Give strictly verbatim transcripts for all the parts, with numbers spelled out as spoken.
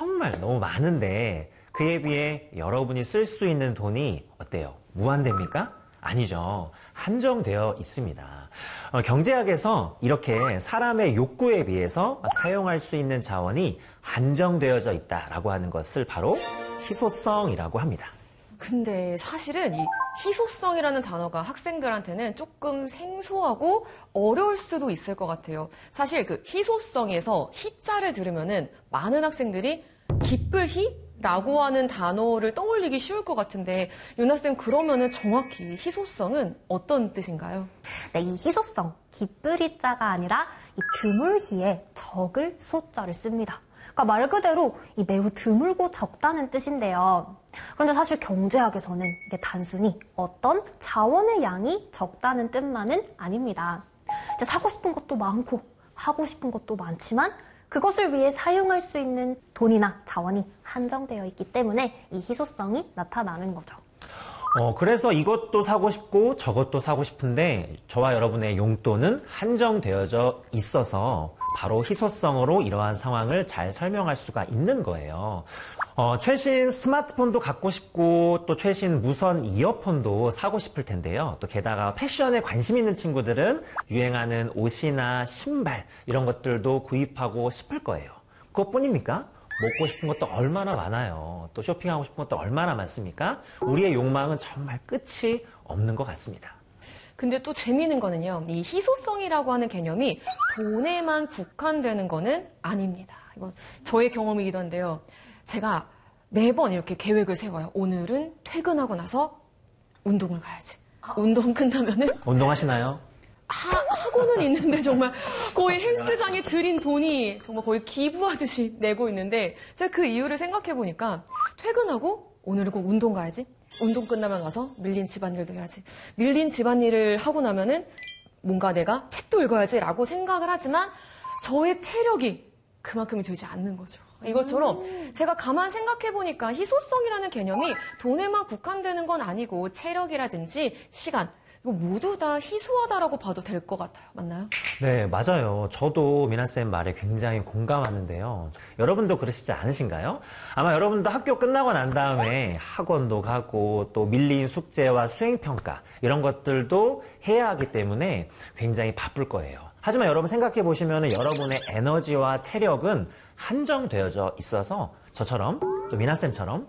정말 너무 많은데 그에 비해 여러분이 쓸 수 있는 돈이 어때요? 무한대입니까? 아니죠. 한정되어 있습니다. 어, 경제학에서 이렇게 사람의 욕구에 비해서 사용할 수 있는 자원이 한정되어져 있다라고 하는 것을 바로 희소성이라고 합니다. 근데 사실은 이 희소성이라는 단어가 학생들한테는 조금 생소하고 어려울 수도 있을 것 같아요. 사실 그 희소성에서 희자를 들으면은 많은 학생들이 기쁠 희? 라고 하는 단어를 떠올리기 쉬울 것 같은데 유나쌤 그러면은 정확히 희소성은 어떤 뜻인가요? 네, 이 희소성, 기쁠 희자가 아니라 이 드물 희에 적을 소자를 씁니다. 그러니까 말 그대로 이 매우 드물고 적다는 뜻인데요. 그런데 사실 경제학에서는 이게 단순히 어떤 자원의 양이 적다는 뜻만은 아닙니다. 이제 사고 싶은 것도 많고 하고 싶은 것도 많지만 그것을 위해 사용할 수 있는 돈이나 자원이 한정되어 있기 때문에 이 희소성이 나타나는 거죠. 어, 그래서 이것도 사고 싶고 저것도 사고 싶은데 저와 여러분의 용돈은 한정되어져 있어서 바로 희소성으로 이러한 상황을 잘 설명할 수가 있는 거예요. 어, 최신 스마트폰도 갖고 싶고 또 최신 무선 이어폰도 사고 싶을 텐데요. 또 게다가 패션에 관심 있는 친구들은 유행하는 옷이나 신발 이런 것들도 구입하고 싶을 거예요. 그것뿐입니까? 먹고 싶은 것도 얼마나 많아요. 또 쇼핑하고 싶은 것도 얼마나 많습니까? 우리의 욕망은 정말 끝이 없는 것 같습니다. 근데 또 재미있는 거는요. 이 희소성이라고 하는 개념이 돈에만 국한되는 거는 아닙니다. 이건 저의 경험이기도 한데요. 제가 매번 이렇게 계획을 세워요. 오늘은 퇴근하고 나서 운동을 가야지. 운동 끝나면은 운동하시나요? 하, 하고는 있는데 정말 거의 헬스장에 들인 돈이 정말 거의 기부하듯이 내고 있는데 제가 그 이유를 생각해 보니까 퇴근하고 오늘은 꼭 운동 가야지. 운동 끝나면 가서 밀린 집안일도 해야지. 밀린 집안일을 하고 나면은 뭔가 내가 책도 읽어야지 라고 생각을 하지만 저의 체력이 그만큼이 되지 않는 거죠. 이것처럼 제가 가만 생각해보니까 희소성이라는 개념이 돈에만 국한되는 건 아니고 체력이라든지 시간 이거 모두 다 희소하다라고 봐도 될 것 같아요. 맞나요? 네, 맞아요. 저도 미나쌤 말에 굉장히 공감하는데요. 여러분도 그러시지 않으신가요? 아마 여러분도 학교 끝나고 난 다음에 학원도 가고 또 밀린 숙제와 수행평가 이런 것들도 해야 하기 때문에 굉장히 바쁠 거예요. 하지만 여러분 생각해 보시면 여러분의 에너지와 체력은 한정되어져 있어서 저처럼 또 미나쌤처럼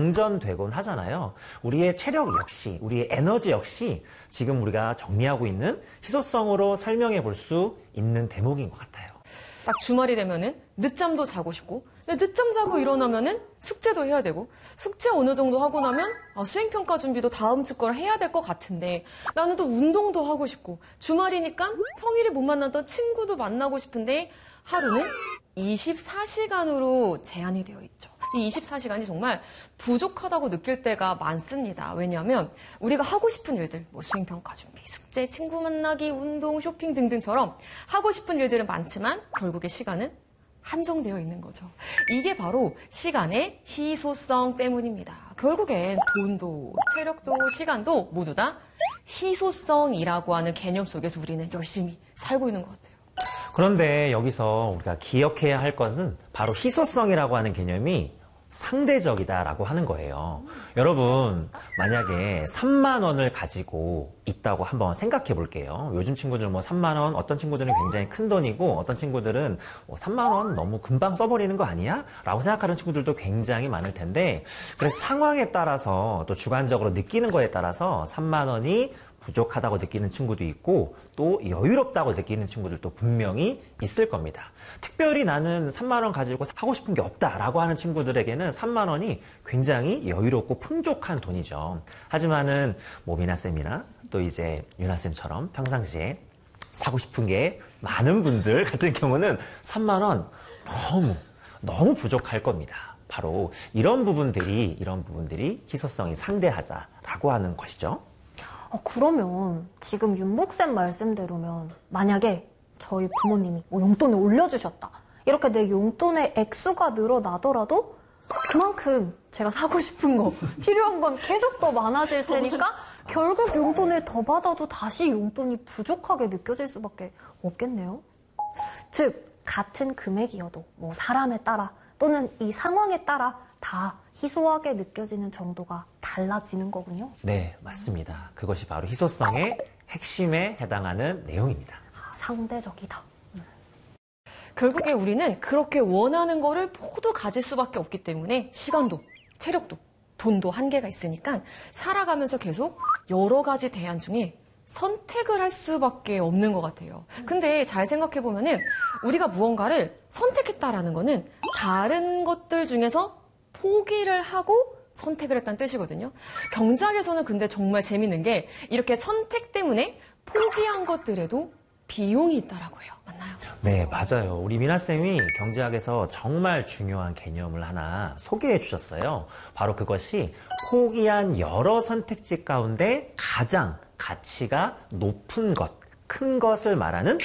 방전되곤 하잖아요. 우리의 체력 역시, 우리의 에너지 역시 지금 우리가 정리하고 있는 희소성으로 설명해 볼 수 있는 대목인 것 같아요. 딱 주말이 되면은 늦잠도 자고 싶고, 근데 늦잠 자고 일어나면은 숙제도 해야 되고, 숙제 어느 정도 하고 나면 아, 수행평가 준비도 다음 주 걸 해야 될 것 같은데, 나는 또 운동도 하고 싶고, 주말이니까 평일에 못 만났던 친구도 만나고 싶은데, 하루는 이십사 시간으로 제한이 되어 있죠. 이 이십사 시간이 정말 부족하다고 느낄 때가 많습니다. 왜냐하면 우리가 하고 싶은 일들, 뭐 수행평가 준비, 숙제, 친구 만나기, 운동, 쇼핑 등등처럼 하고 싶은 일들은 많지만 결국에 시간은 한정되어 있는 거죠. 이게 바로 시간의 희소성 때문입니다. 결국엔 돈도, 체력도, 시간도 모두 다 희소성이라고 하는 개념 속에서 우리는 열심히 살고 있는 것 같아요. 그런데 여기서 우리가 기억해야 할 것은 바로 희소성이라고 하는 개념이 상대적이다라고 하는 거예요. 여러분, 만약에 삼만 원을 가지고 있다고 한번 생각해 볼게요. 요즘 친구들 뭐 삼만 원, 어떤 친구들은 굉장히 큰 돈이고 어떤 친구들은 뭐 삼만 원 너무 금방 써버리는 거 아니야? 라고 생각하는 친구들도 굉장히 많을 텐데, 그래서 상황에 따라서 또 주관적으로 느끼는 거에 따라서 삼만 원이 부족하다고 느끼는 친구도 있고 또 여유롭다고 느끼는 친구들도 분명히 있을 겁니다. 특별히 나는 삼만 원 가지고 하고 싶은 게 없다라고 하는 친구들에게는 삼만 원이 굉장히 여유롭고 풍족한 돈이죠. 하지만은 뭐 미나쌤이나 또 이제 유나쌤처럼 평상시에 사고 싶은 게 많은 분들 같은 경우는 삼만 원 너무 너무 부족할 겁니다. 바로 이런 부분들이 이런 부분들이 희소성이 상대하자라고 하는 것이죠. 어, 그러면 지금 윤복쌤 말씀대로면 만약에 저희 부모님이 뭐 용돈을 올려주셨다. 이렇게 내 용돈의 액수가 늘어나더라도 그만큼 제가 사고 싶은 거, 필요한 건 계속 더 많아질 테니까 결국 용돈을 더 받아도 다시 용돈이 부족하게 느껴질 수밖에 없겠네요. 즉, 같은 금액이어도 뭐 사람에 따라 또는 이 상황에 따라 다 희소하게 느껴지는 정도가 달라지는 거군요. 네, 맞습니다. 그것이 바로 희소성의 핵심에 해당하는 내용입니다. 아, 상대적이다. 결국에 우리는 그렇게 원하는 거를 모두 가질 수밖에 없기 때문에 시간도, 체력도, 돈도 한계가 있으니까 살아가면서 계속 여러 가지 대안 중에 선택을 할 수밖에 없는 것 같아요. 근데 잘 생각해보면은 우리가 무언가를 선택했다라는 거는 다른 것들 중에서 포기를 하고 선택을 했다는 뜻이거든요. 경제학에서는 근데 정말 재밌는 게 이렇게 선택 때문에 포기한 것들에도 비용이 있다라고 해요. 맞나요? 네, 맞아요. 우리 미나쌤이 경제학에서 정말 중요한 개념을 하나 소개해 주셨어요. 바로 그것이 포기한 여러 선택지 가운데 가장 가치가 높은 것, 큰 것을 말하는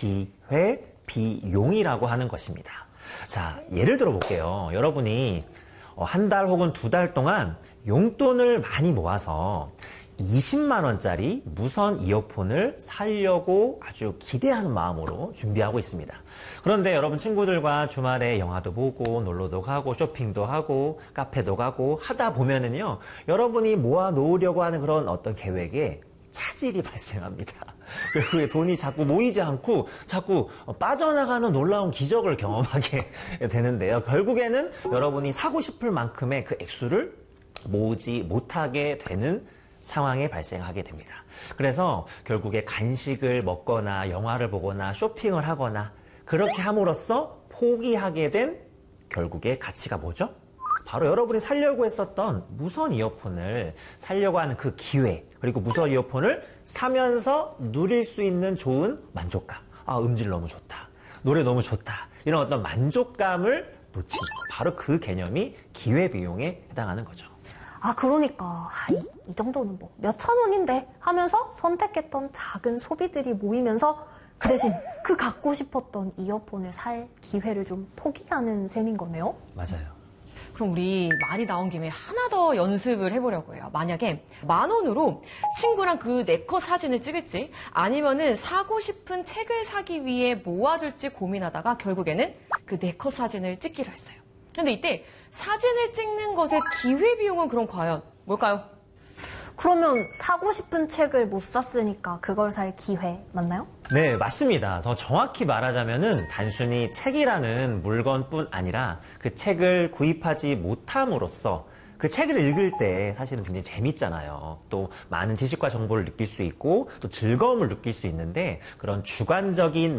기회 비용이라고 하는 것입니다. 자, 예를 들어 볼게요. 여러분이 한 달 혹은 두 달 동안 용돈을 많이 모아서 이십만 원짜리 무선 이어폰을 사려고 아주 기대하는 마음으로 준비하고 있습니다. 그런데 여러분 친구들과 주말에 영화도 보고 놀러도 가고 쇼핑도 하고 카페도 가고 하다 보면은요, 여러분이 모아 놓으려고 하는 그런 어떤 계획에 차질이 발생합니다. 결국에 돈이 자꾸 모이지 않고 자꾸 빠져나가는 놀라운 기적을 경험하게 되는데요. 결국에는 여러분이 사고 싶을 만큼의 그 액수를 모으지 못하게 되는 상황에 발생하게 됩니다. 그래서 결국에 간식을 먹거나 영화를 보거나 쇼핑을 하거나 그렇게 함으로써 포기하게 된 결국에 가치가 뭐죠? 바로 여러분이 사려고 했었던 무선 이어폰을 사려고 하는 그 기회, 그리고 무선 이어폰을 사면서 누릴 수 있는 좋은 만족감. 아, 음질 너무 좋다. 노래 너무 좋다. 이런 어떤 만족감을 놓친 바로 그 개념이 기회비용에 해당하는 거죠. 아, 그러니까 아, 이, 이 정도는 뭐 몇천 원인데 하면서 선택했던 작은 소비들이 모이면서 그 대신 그 갖고 싶었던 이어폰을 살 기회를 좀 포기하는 셈인 거네요. 맞아요. 그럼 우리 말이 나온 김에 하나 더 연습을 해보려고 해요. 만약에 만 원으로 친구랑 그 네컷 사진을 찍을지 아니면은 사고 싶은 책을 사기 위해 모아둘지 고민하다가 결국에는 그 네컷 사진을 찍기로 했어요. 근데 이때 사진을 찍는 것의 기회비용은 그럼 과연 뭘까요? 그러면 사고 싶은 책을 못 샀으니까 그걸 살 기회 맞나요? 네, 맞습니다. 더 정확히 말하자면은 단순히 책이라는 물건뿐 아니라 그 책을 구입하지 못함으로써 그 책을 읽을 때 사실은 굉장히 재밌잖아요. 또 많은 지식과 정보를 느낄 수 있고 또 즐거움을 느낄 수 있는데 그런 주관적인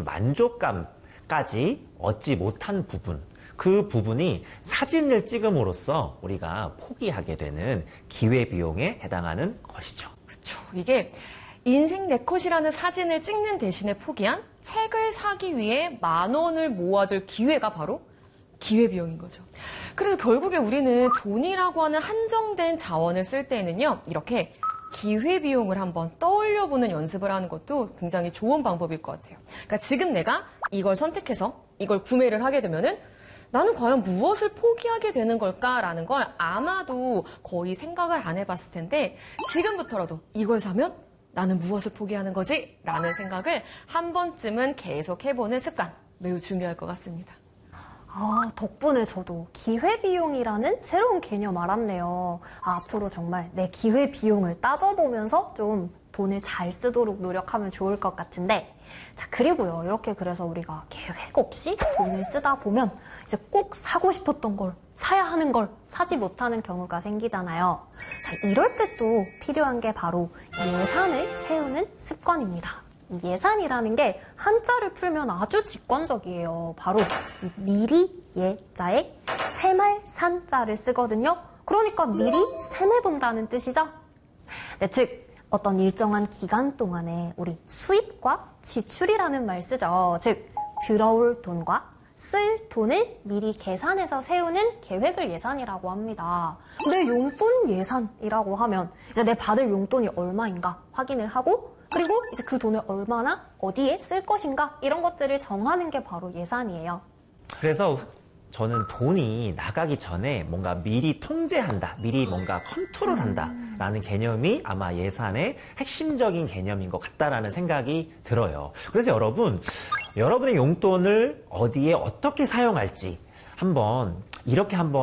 만족감까지 얻지 못한 부분, 그 부분이 사진을 찍음으로써 우리가 포기하게 되는 기회비용에 해당하는 것이죠. 그렇죠. 이게 인생 네컷이라는 사진을 찍는 대신에 포기한 책을 사기 위해 만 원을 모아둘 기회가 바로 기회비용인 거죠. 그래서 결국에 우리는 돈이라고 하는 한정된 자원을 쓸 때에는요, 이렇게 기회비용을 한번 떠올려보는 연습을 하는 것도 굉장히 좋은 방법일 것 같아요. 그러니까 지금 내가 이걸 선택해서 이걸 구매를 하게 되면은 나는 과연 무엇을 포기하게 되는 걸까라는 걸 아마도 거의 생각을 안 해봤을 텐데 지금부터라도 이걸 사면 나는 무엇을 포기하는 거지? 라는 생각을 한 번쯤은 계속 해보는 습관 매우 중요할 것 같습니다. 아, 덕분에 저도 기회비용이라는 새로운 개념 알았네요. 아, 앞으로 정말 내 기회비용을 따져보면서 좀 돈을 잘 쓰도록 노력하면 좋을 것 같은데, 자, 그리고요, 이렇게 그래서 우리가 계획 없이 돈을 쓰다 보면 이제 꼭 사고 싶었던 걸, 사야 하는 걸 사지 못하는 경우가 생기잖아요. 자, 이럴 때 또 필요한 게 바로 예산을 세우는 습관입니다. 예산이라는 게 한자를 풀면 아주 직관적이에요. 바로 이 미리 예자에 세말 산자를 쓰거든요. 그러니까 미리 세매본다는 뜻이죠. 네, 즉 어떤 일정한 기간 동안에 우리 수입과 지출이라는 말 쓰죠. 즉 들어올 돈과 쓸 돈을 미리 계산해서 세우는 계획을 예산이라고 합니다. 내 용돈 예산이라고 하면 이제 내 받을 용돈이 얼마인가 확인을 하고, 그리고 이제 그 돈을 얼마나 어디에 쓸 것인가 이런 것들을 정하는 게 바로 예산이에요. 그래서 저는 돈이 나가기 전에 뭔가 미리 통제한다, 미리 뭔가 컨트롤한다 라는 개념이 아마 예산의 핵심적인 개념인 것 같다라는 생각이 들어요. 그래서 여러분, 여러분의 용돈을 어디에 어떻게 사용할지 한번 이렇게 한번